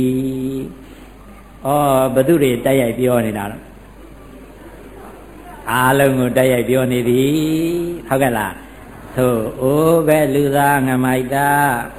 ဘသူတွေတိုက်ရိုက်ပြောနေတာတော့အားလုံးကိုတိုက်ရိုက်ပြောနေသည်ဟုတ်ကဲ့လားသို့အိုးပဲလူသားငမိုက်တာ